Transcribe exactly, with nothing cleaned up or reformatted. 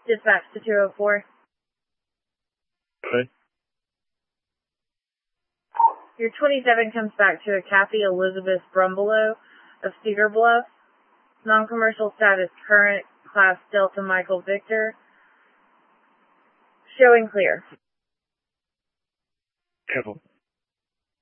Dispatch to two oh four. Okay. Your twenty-seven comes back to a Kathy Elizabeth Brumbelow of Cedar Bluff. Non-commercial status current, class Delta Michael Victor. Showing clear. Careful.